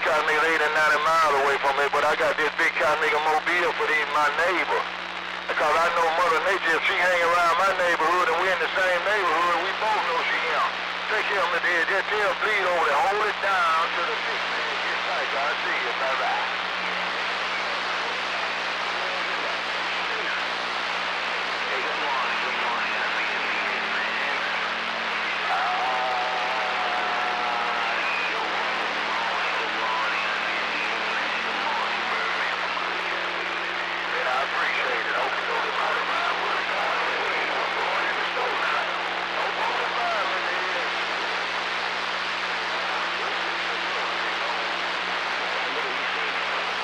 cotton niggas 80 and 90 miles away from me, but I got this big cotton nigga Mobile for these, my neighbor. Because I know Mother Nature, if she hang around my neighborhood and we in the same neighborhood, we both know she am. Take care of me, dear. Just tell bleed over there. Hold it down to the 6